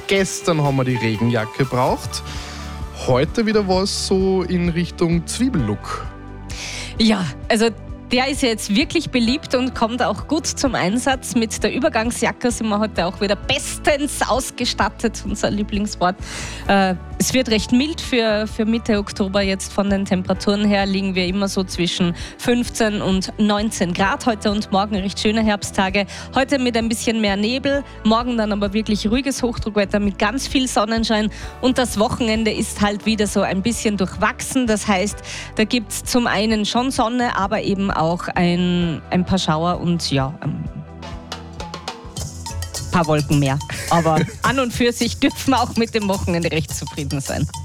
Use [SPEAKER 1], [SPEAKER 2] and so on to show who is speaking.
[SPEAKER 1] Gestern haben wir die Regenjacke gebraucht. Heute wieder was so in Richtung Zwiebellook.
[SPEAKER 2] Ja, also der ist ja jetzt wirklich beliebt und kommt auch gut zum Einsatz. Mit der Übergangsjacke sind wir heute auch wieder bestens ausgestattet, unser Lieblingswort. Es wird recht mild für Mitte Oktober jetzt von den Temperaturen her. Liegen wir immer so zwischen 15 und 19 Grad. Heute und morgen recht schöne Herbsttage. Heute mit ein bisschen mehr Nebel, morgen dann aber wirklich ruhiges Hochdruckwetter mit ganz viel Sonnenschein. Und das Wochenende ist halt wieder so ein bisschen durchwachsen. Das heißt, da gibt es zum einen schon Sonne, aber eben auch ein paar Schauer und ja, ein paar Wolken mehr. Aber an und für sich dürfen wir auch mit dem Wochenende recht zufrieden sein.